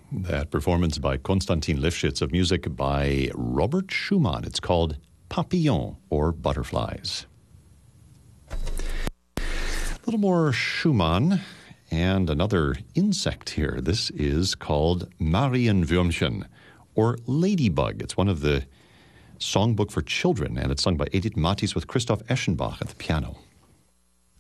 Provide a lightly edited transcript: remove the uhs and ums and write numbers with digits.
That performance by Konstantin Lifshitz of music by Robert Schumann. It's called Papillon, or Butterflies. A little more Schumann and another insect here. This is called Marienwürmchen, or Ladybug. It's one of the songbook for children, and it's sung by Edith Mathis with Christoph Eschenbach at the piano.